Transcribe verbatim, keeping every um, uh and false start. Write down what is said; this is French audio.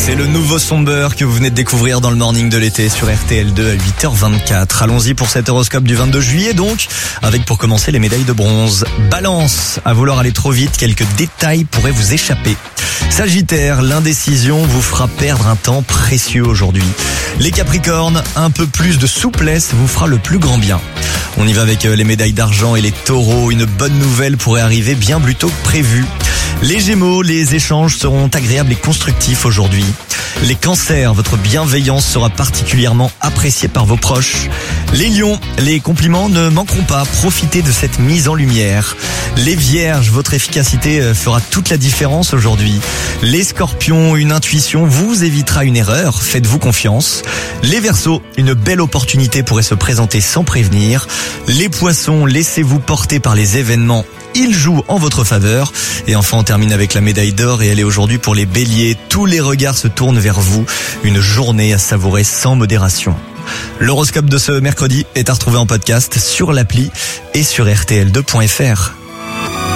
C'est le nouveau Somber que vous venez de découvrir dans le morning de l'été sur R T L deux à huit heures vingt-quatre. Allons-y pour cet horoscope du vingt-deux juillet donc, avec pour commencer les médailles de bronze. Balance, à vouloir aller trop vite, quelques détails pourraient vous échapper. Sagittaire, l'indécision vous fera perdre un temps précieux aujourd'hui. Les Capricornes, un peu plus de souplesse vous fera le plus grand bien. On y va avec les médailles d'argent et les taureaux. Une bonne nouvelle pourrait arriver bien plus tôt que prévu. Les Gémeaux, les échanges seront agréables et constructifs aujourd'hui. Les Cancers, votre bienveillance sera particulièrement appréciée par vos proches. Les Lions, les compliments ne manqueront pas, profitez de cette mise en lumière. Les Vierges, votre efficacité fera toute la différence aujourd'hui. Les Scorpions, une intuition vous évitera une erreur, faites-vous confiance. Les Verseaux, une belle opportunité pourrait se présenter sans prévenir. Les Poissons, laissez-vous porter par les événements. Il joue en votre faveur. Et enfin, on termine avec la médaille d'or et elle est aujourd'hui pour les Béliers. Tous les regards se tournent vers vous. Une journée à savourer sans modération. L'horoscope de ce mercredi est à retrouver en podcast sur l'appli et sur R T L deux point F R.